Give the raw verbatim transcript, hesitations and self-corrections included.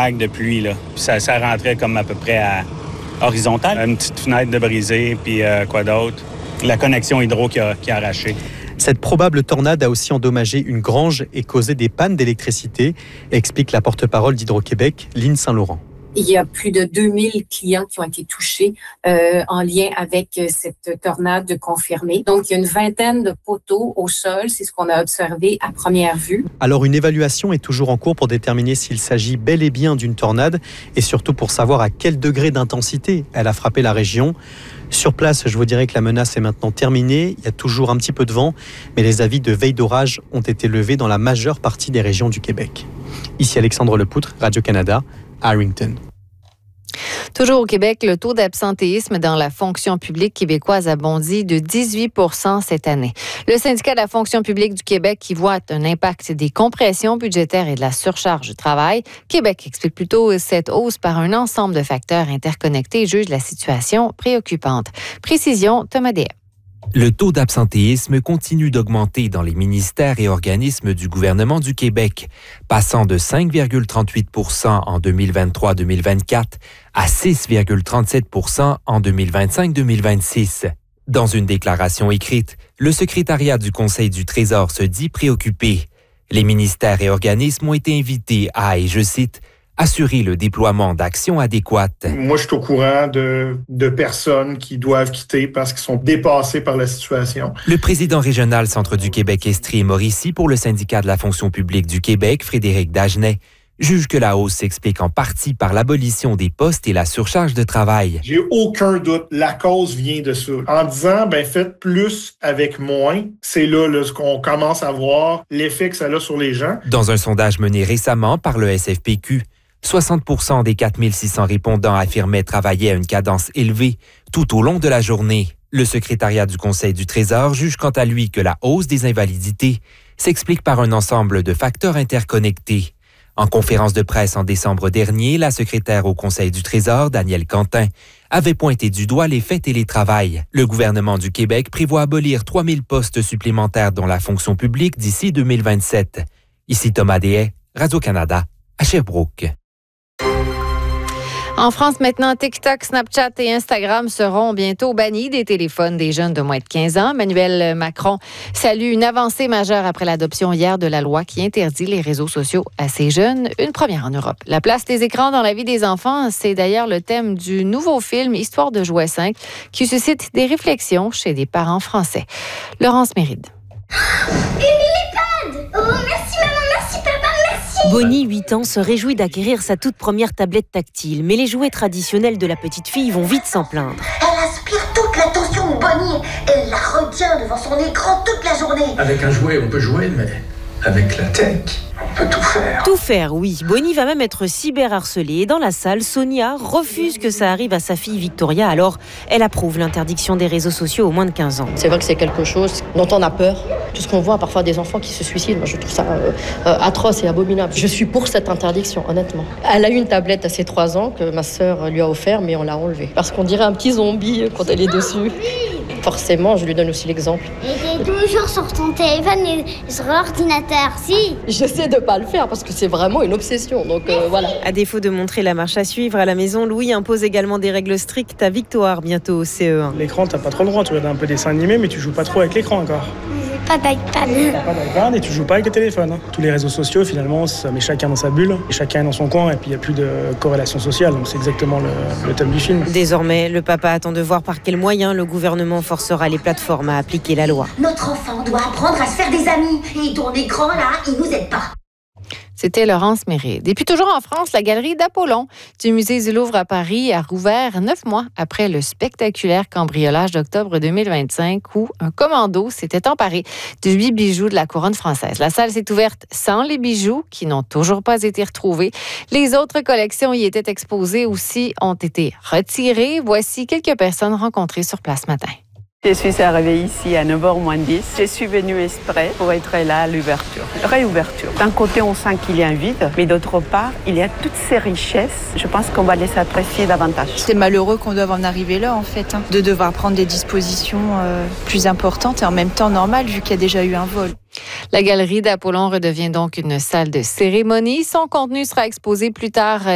vague de pluie, là. Puis ça, ça rentrait comme à peu près à horizontale. Une petite fenêtre de brisée, puis euh, quoi d'autre? La connexion hydro qui a, qui a arraché. Cette probable tornade a aussi endommagé une grange et causé des pannes d'électricité, explique la porte-parole d'Hydro-Québec, Lynne Saint-Laurent. Il y a plus de deux mille clients qui ont été touchés euh, en lien avec cette tornade confirmée. Donc, il y a une vingtaine de poteaux au sol. C'est ce qu'on a observé à première vue. Alors, une évaluation est toujours en cours pour déterminer s'il s'agit bel et bien d'une tornade et surtout pour savoir à quel degré d'intensité elle a frappé la région. Sur place, je vous dirais que la menace est maintenant terminée. Il y a toujours un petit peu de vent, mais les avis de veille d'orage ont été levés dans la majeure partie des régions du Québec. Ici Alexandre Lepoutre, Radio-Canada, Harrington. Toujours au Québec, le taux d'absentéisme dans la fonction publique québécoise a bondi de dix-huit pour cent cette année. Le syndicat de la fonction publique du Québec, qui voit un impact des compressions budgétaires et de la surcharge du travail, Québec explique plutôt cette hausse par un ensemble de facteurs interconnectés et juge la situation préoccupante. Précision, Thomas Deshaies. Le taux d'absentéisme continue d'augmenter dans les ministères et organismes du gouvernement du Québec, passant de cinq virgule trente-huit pour cent en deux mille vingt-trois deux mille vingt-quatre à six virgule trente-sept pour cent en deux mille vingt-cinq deux mille vingt-six. Dans une déclaration écrite, le secrétariat du Conseil du Trésor se dit préoccupé. Les ministères et organismes ont été invités à, et je cite, assurer le déploiement d'actions adéquates. Moi, je suis au courant de, de personnes qui doivent quitter parce qu'ils sont dépassés par la situation. Le président régional Centre du Québec Estrie et Mauricie pour le syndicat de la fonction publique du Québec, Frédéric Dagenet, juge que la hausse s'explique en partie par l'abolition des postes et la surcharge de travail. J'ai aucun doute, la cause vient de ça. En disant, ben faites plus avec moins, c'est là, là ce qu'on commence à voir, l'effet que ça a sur les gens. Dans un sondage mené récemment par le S F P Q, soixante pour cent des quatre mille six cents répondants affirmaient travailler à une cadence élevée tout au long de la journée. Le secrétariat du Conseil du Trésor juge quant à lui que la hausse des invalidités s'explique par un ensemble de facteurs interconnectés. En conférence de presse en décembre dernier, la secrétaire au Conseil du Trésor, Danielle Quentin, avait pointé du doigt l'effet télétravail. Le gouvernement du Québec prévoit abolir trois mille postes supplémentaires dans la fonction publique d'ici deux mille vingt-sept. Ici Thomas Deshaies, Radio-Canada, à Sherbrooke. En France, maintenant, TikTok, Snapchat et Instagram seront bientôt bannis des téléphones des jeunes de moins de quinze ans. Emmanuel Macron salue une avancée majeure après l'adoption hier de la loi qui interdit les réseaux sociaux à ces jeunes, une première en Europe. La place des écrans dans la vie des enfants, c'est d'ailleurs le thème du nouveau film Histoire de jouets cinq qui suscite des réflexions chez des parents français. Laurence Méride. Une iPad! Oh, merci maman, merci papa, merci! Bonnie, huit ans, se réjouit d'acquérir sa toute première tablette tactile, mais les jouets traditionnels de la petite fille vont vite s'en plaindre. Elle aspire toute l'attention de Bonnie. Elle la retient devant son écran toute la journée. Avec un jouet, on peut jouer, mais avec la tech, on peut tout faire. Tout faire, oui. Bonnie va même être cyberharcelée. Et dans la salle, Sonia refuse que ça arrive à sa fille Victoria. Alors, elle approuve l'interdiction des réseaux sociaux aux moins de quinze ans. C'est vrai que c'est quelque chose dont on a peur. Tout ce qu'on voit parfois des enfants qui se suicident, moi je trouve ça euh, euh, atroce et abominable. Je suis pour cette interdiction, honnêtement. Elle a eu une tablette à ses trois ans que ma sœur lui a offert, mais on l'a enlevée. Parce qu'on dirait un petit zombie quand elle est dessus. Forcément, je lui donne aussi l'exemple. Et t'es toujours sur ton téléphone et sur l'ordinateur, si. J'essaie de pas le faire parce que c'est vraiment une obsession, donc euh, voilà. À défaut de montrer la marche à suivre à la maison, Louis impose également des règles strictes à Victoire, bientôt au C E un. L'écran, t'as pas trop le droit, tu regardes un peu dessin animé, mais tu joues pas trop avec l'écran encore. Pas d'iPad. T'as pas d'iPad et tu joues pas avec le téléphone. Hein. Tous les réseaux sociaux, finalement, ça met chacun dans sa bulle, et chacun est dans son coin, et puis il n'y a plus de corrélation sociale, donc c'est exactement le, le thème du film. Désormais, le papa attend de voir par quels moyens le gouvernement forcera les plateformes à appliquer la loi. Notre enfant doit apprendre à se faire des amis, et ton écran, là, il nous aide pas. C'était Laurence Méride. Et puis toujours en France, la galerie d'Apollon du musée du Louvre à Paris a rouvert neuf mois après le spectaculaire cambriolage d'octobre deux mille vingt-cinq où un commando s'était emparé de huit bijoux de la couronne française. La salle s'est ouverte sans les bijoux qui n'ont toujours pas été retrouvés. Les autres collections y étaient exposées aussi ont été retirées. Voici quelques personnes rencontrées sur place ce matin. Je suis arrivée ici à neuf heures moins dix. Je suis venue exprès pour être là à l'ouverture. Réouverture. D'un côté, on sent qu'il y a un vide, mais d'autre part, il y a toutes ces richesses. Je pense qu'on va les apprécier davantage. C'est malheureux qu'on doive en arriver là, en fait, hein, de devoir prendre des dispositions euh, plus importantes et en même temps normales, vu qu'il y a déjà eu un vol. La galerie d'Apollon redevient donc une salle de cérémonie. Son contenu sera exposé plus tard